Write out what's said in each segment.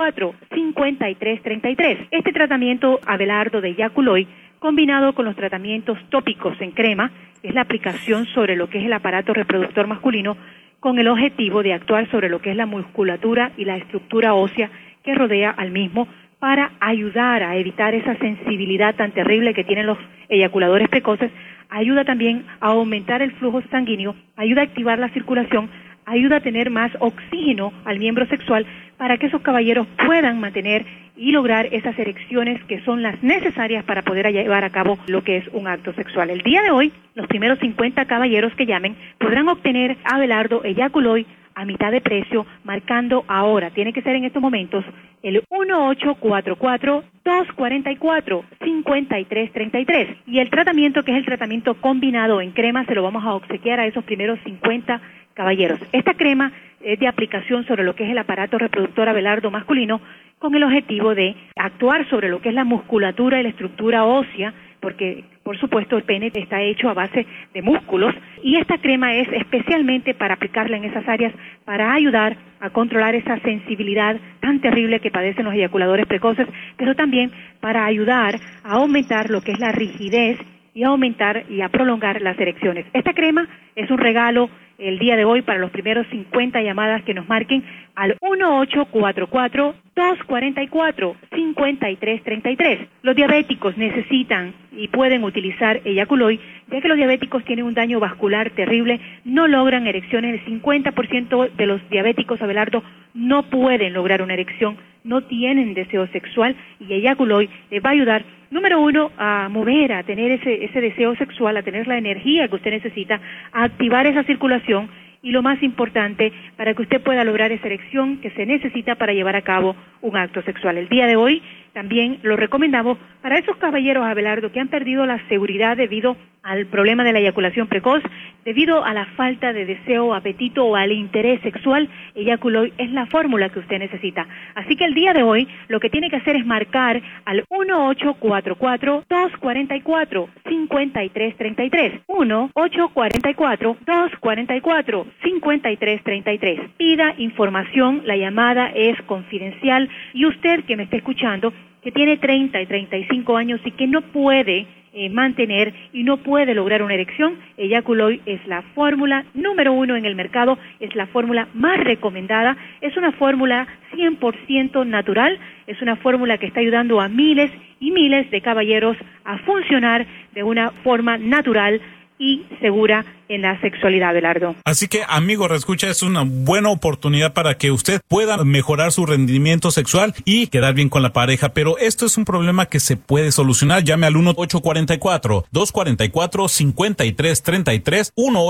244-5333. Este tratamiento, Abelardo, de Yaculoy, combinado con los tratamientos tópicos en crema, es la aplicación sobre lo que es el aparato reproductor masculino, con el objetivo de actuar sobre lo que es la musculatura y la estructura ósea que rodea al mismo, para ayudar a evitar esa sensibilidad tan terrible que tienen los eyaculadores precoces. Ayuda también a aumentar el flujo sanguíneo, ayuda a activar la circulación, ayuda a tener más oxígeno al miembro sexual para que esos caballeros puedan mantener y lograr esas erecciones que son las necesarias para poder llevar a cabo lo que es un acto sexual. El día de hoy, los primeros 50 caballeros que llamen podrán obtener Abelardo Eyaculoy a mitad de precio, marcando ahora, tiene que ser en estos momentos, el 1844-244-5333. Y el tratamiento, que es el tratamiento combinado en crema, se lo vamos a obsequiar a esos primeros 50 caballeros. Esta crema es de aplicación sobre lo que es el aparato reproductor Abelardo masculino, con el objetivo de actuar sobre lo que es la musculatura y la estructura ósea, porque por supuesto el pene está hecho a base de músculos, y esta crema es especialmente para aplicarla en esas áreas para ayudar a controlar esa sensibilidad tan terrible que padecen los eyaculadores precoces, pero también para ayudar a aumentar lo que es la rigidez y a aumentar y a prolongar las erecciones. Esta crema es un regalo el día de hoy para los primeros 50 llamadas que nos marquen al 1844-244-5333. Los diabéticos necesitan y pueden utilizar Eyaculoy, ya que los diabéticos tienen un daño vascular terrible, no logran erecciones. El 50% de los diabéticos, Abelardo, no pueden lograr una erección, no tienen deseo sexual, y Eyaculoy les va a ayudar, número uno, a mover, a tener ese deseo sexual, a tener la energía que usted necesita, a activar esa circulación, y lo más importante, para que usted pueda lograr esa erección que se necesita para llevar a cabo un acto sexual. El día de hoy también lo recomendamos para esos caballeros, Abelardo, que han perdido la seguridad debido al problema de la eyaculación precoz, debido a la falta de deseo, apetito o al interés sexual. Eyaculoy es la fórmula que usted necesita. Así que el día de hoy lo que tiene que hacer es marcar al 1844-244-5333. 1844-244-5333. Pida información, la llamada es confidencial, y usted que me está escuchando, que tiene 30 y 35 años y que no puede mantener y no puede lograr una erección, Eyaculoy es la fórmula número uno en el mercado, es la fórmula más recomendada, es una fórmula 100% natural, es una fórmula que está ayudando a miles y miles de caballeros a funcionar de una forma natural y segura en la sexualidad, Abelardo. Así que, amigo reescucha, es una buena oportunidad para que usted pueda mejorar su rendimiento sexual y quedar bien con la pareja, pero esto es un problema que se puede solucionar. Llame al 1844-244-5333,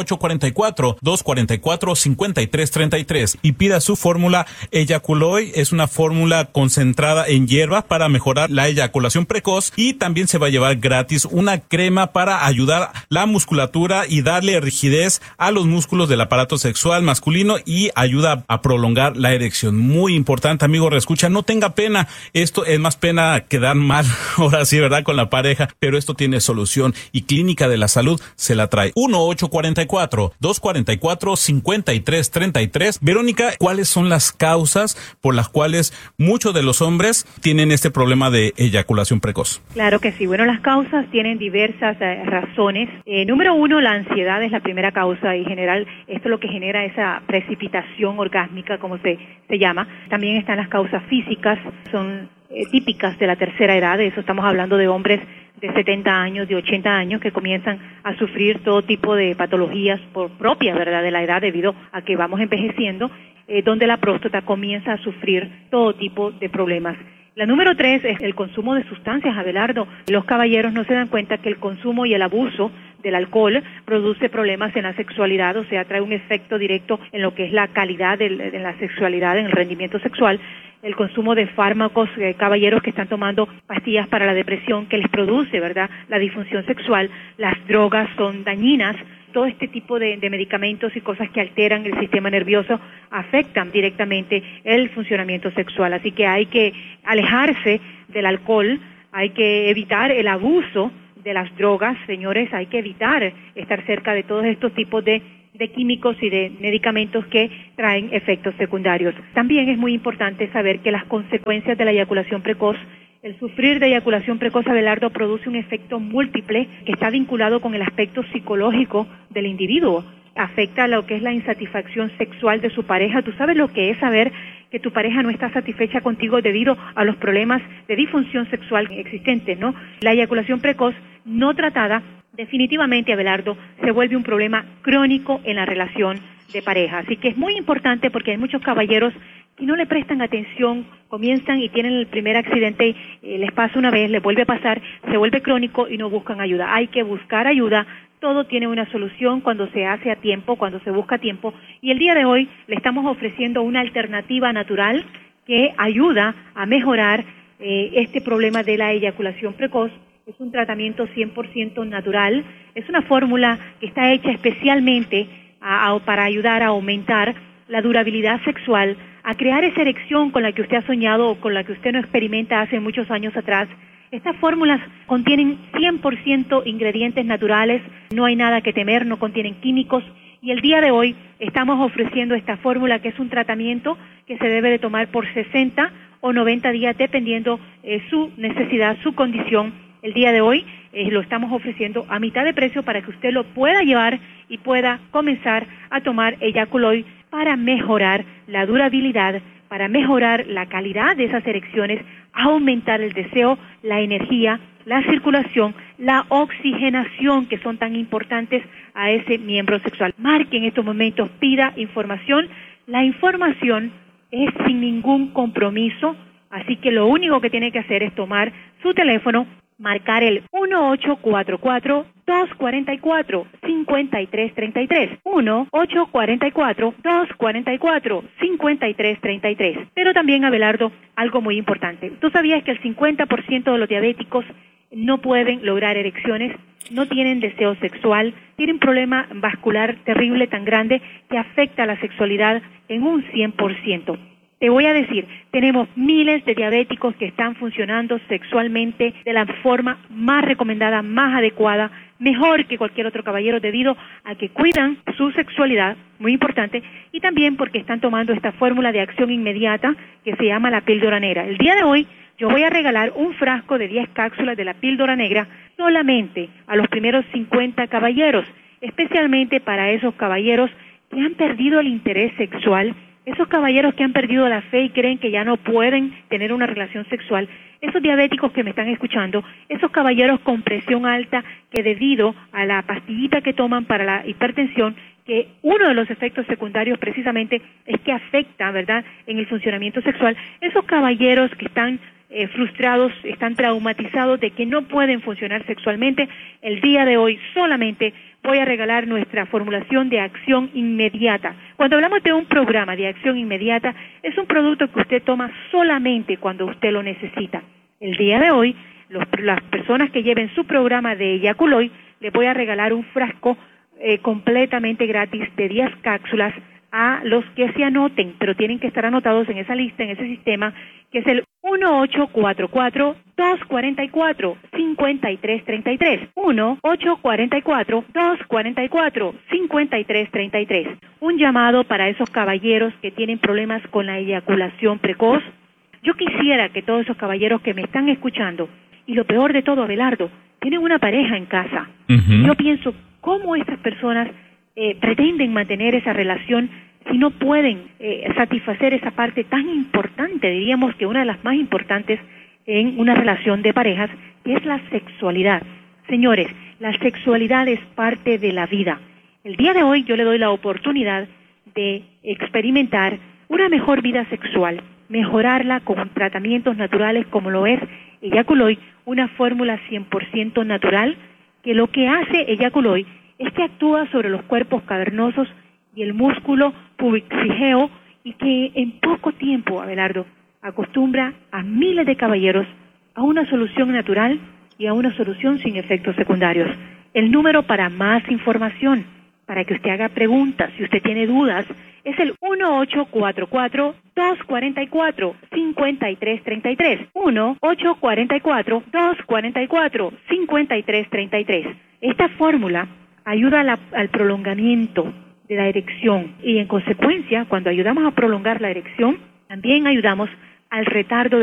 1844-244-5333, y pida su fórmula Eyaculoy. Es una fórmula concentrada en hierbas para mejorar la eyaculación precoz, y también se va a llevar gratis una crema para ayudar la musculatura y darle rigidez a los músculos del aparato sexual masculino y ayuda a prolongar la erección. Muy importante, amigo reescucha, no tenga pena. Esto es más pena quedar mal, ahora sí, ¿verdad?, con la pareja, pero esto tiene solución y Clínica de la Salud se la trae. 1844-244-5333. Verónica, ¿cuáles son las causas por las cuales muchos de los hombres tienen este problema de eyaculación precoz? Claro que sí. Bueno, las causas tienen diversas razones. Número uno, la ansiedad es la primera causa, y en general esto es lo que genera esa precipitación orgásmica, como se llama. También están las causas físicas, son típicas de la tercera edad. Eso estamos hablando de hombres de 70 años, de 80 años, que comienzan a sufrir todo tipo de patologías propias, ¿verdad?, de la edad, debido a que vamos envejeciendo, donde la próstata comienza a sufrir todo tipo de problemas. La número 3 es el consumo de sustancias, Abelardo. Los caballeros no se dan cuenta que el consumo y el abuso del alcohol produce problemas en la sexualidad, o sea, trae un efecto directo en lo que es la calidad de la sexualidad, en el rendimiento sexual. El consumo de fármacos, caballeros que están tomando pastillas para la depresión, que les produce, ¿verdad?, la disfunción sexual. Las drogas son dañinas. Todo este tipo de medicamentos y cosas que alteran el sistema nervioso afectan directamente el funcionamiento sexual. Así que hay que alejarse del alcohol, hay que evitar el abuso de las drogas, señores, hay que evitar estar cerca de todos estos tipos de de químicos y de medicamentos que traen efectos secundarios. También es muy importante saber que las consecuencias de la eyaculación precoz, el sufrir de eyaculación precoz, Abelardo, produce un efecto múltiple que está vinculado con el aspecto psicológico del individuo. Afecta a lo que es la insatisfacción sexual de su pareja. Tú sabes lo que es saber que tu pareja no está satisfecha contigo debido a los problemas de disfunción sexual existentes, ¿no? La eyaculación precoz no tratada, definitivamente, Abelardo, se vuelve un problema crónico en la relación de pareja. Así que es muy importante porque hay muchos caballeros que no le prestan atención, comienzan y tienen el primer accidente, les pasa una vez, les vuelve a pasar, se vuelve crónico y no buscan ayuda. Hay que buscar ayuda. Todo tiene una solución cuando se hace a tiempo, cuando se busca a tiempo. Y el día de hoy le estamos ofreciendo una alternativa natural que ayuda a mejorar este problema de la eyaculación precoz. Es un tratamiento 100% natural. Es una fórmula que está hecha especialmente para ayudar a aumentar la durabilidad sexual, a crear esa erección con la que usted ha soñado o con la que usted no experimenta hace muchos años atrás. Estas fórmulas contienen 100% ingredientes naturales, no hay nada que temer, no contienen químicos, y el día de hoy estamos ofreciendo esta fórmula que es un tratamiento que se debe de tomar por 60 o 90 días dependiendo su necesidad, su condición. El día de hoy lo estamos ofreciendo a mitad de precio para que usted lo pueda llevar y pueda comenzar a tomar Eyaculoid para mejorar la durabilidad, para mejorar la calidad de esas erecciones, aumentar el deseo, la energía, la circulación, la oxigenación que son tan importantes a ese miembro sexual. Marque en estos momentos, pida información. La información es sin ningún compromiso, así que lo único que tiene que hacer es tomar su teléfono, marcar el 1844-244-5333, 1844-244-5333. Pero también, Abelardo, algo muy importante. ¿Tú sabías que el 50% de los diabéticos no pueden lograr erecciones, no tienen deseo sexual, tienen un problema vascular terrible tan grande que afecta a la sexualidad en un 100%? Te voy a decir, tenemos miles de diabéticos que están funcionando sexualmente de la forma más recomendada, más adecuada, mejor que cualquier otro caballero debido a que cuidan su sexualidad, muy importante, y también porque están tomando esta fórmula de acción inmediata que se llama la píldora negra. El día de hoy yo voy a regalar un frasco de 10 cápsulas de la píldora negra solamente a los primeros 50 caballeros, especialmente para esos caballeros que han perdido el interés sexual, esos caballeros que han perdido la fe y creen que ya no pueden tener una relación sexual, esos diabéticos que me están escuchando, esos caballeros con presión alta que debido a la pastillita que toman para la hipertensión, que uno de los efectos secundarios precisamente es que afecta, ¿verdad?, en el funcionamiento sexual, esos caballeros que están frustrados, están traumatizados de que no pueden funcionar sexualmente, el día de hoy solamente voy a regalar nuestra formulación de acción inmediata. Cuando hablamos de un programa de acción inmediata, es un producto que usted toma solamente cuando usted lo necesita. El día de hoy, las personas que lleven su programa de Eyaculoid, les voy a regalar un frasco completamente gratis de 10 cápsulas a los que se anoten, pero tienen que estar anotados en esa lista, en ese sistema, que es el 1844-244-5333, 1844-244-5333. Un llamado para esos caballeros que tienen problemas con la eyaculación precoz. Yo quisiera que todos esos caballeros que me están escuchando, y lo peor de todo, Abelardo, tienen una pareja en casa. Yo pienso, ¿cómo estas personas pretenden mantener esa relación si no pueden satisfacer esa parte tan importante, diríamos que una de las más importantes en una relación de parejas, que es la sexualidad? Señores, la sexualidad es parte de la vida. El día de hoy yo le doy la oportunidad de experimentar una mejor vida sexual, mejorarla con tratamientos naturales como lo es Eyaculoid, una fórmula 100% natural que lo que hace Eyaculoid es que actúa sobre los cuerpos cavernosos y el músculo pubicigeo y que en poco tiempo, Abelardo, acostumbra a miles de caballeros a una solución natural y a una solución sin efectos secundarios. El número para más información, para que usted haga preguntas, si usted tiene dudas, es el 1844-244-5333, 1844-244-5333. Esta fórmula ayuda al prolongamiento de la erección. Y en consecuencia, cuando ayudamos a prolongar la erección, también ayudamos al retardo